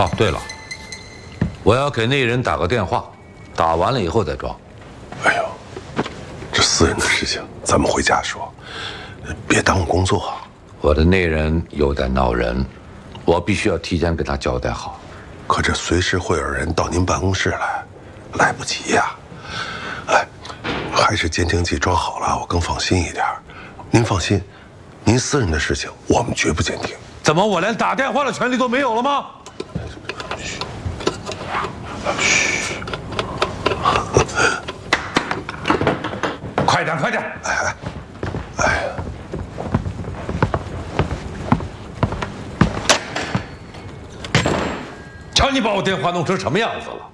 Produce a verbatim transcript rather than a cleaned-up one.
哦，对了，我要给那人打个电话，打完了以后再装。 哎呦，这私人的事情咱们回家说，别耽误工作啊。 我的那人有点闹人，我必须要提前跟他交代好。 可这随时会有人到您办公室来，来不及呀。哎，还是监听器装好了，我更放心一点。您放心，您私人的事情我们绝不监听。 怎么，我连打电话的权利都没有了吗？ 嘘， 快点，快点！ 哎哎，哎呀， 瞧你把我电话弄成什么样子了！